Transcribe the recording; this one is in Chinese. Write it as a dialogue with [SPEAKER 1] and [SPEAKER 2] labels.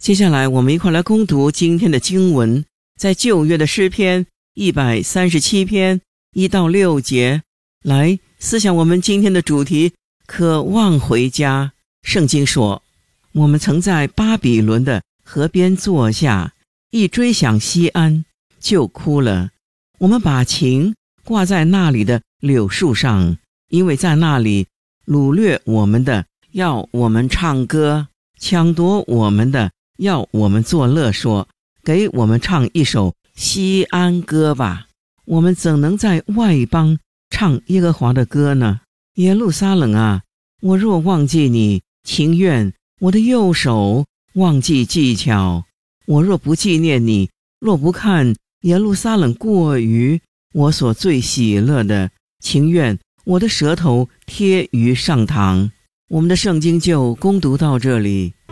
[SPEAKER 1] 接下来我们一块来攻读今天的经文，在旧约的诗篇137篇1到6节，来思想我们今天的主题，渴望回家。圣经说，我们曾在巴比伦的河边坐下，一追想西安就哭了。我们把琴挂在那里的柳树上，因为在那里掳掠我们的要我们唱歌，抢夺我们的要我们作乐，说给我们唱一首西安歌吧。我们怎能在外邦唱耶和华的歌呢？耶路撒冷啊，我若忘记你，情愿我的右手忘记技巧。我若不纪念你，若不看耶路撒冷过于我所最喜乐的，情愿我的舌头贴于上膛。我们的圣经就攻读到这里。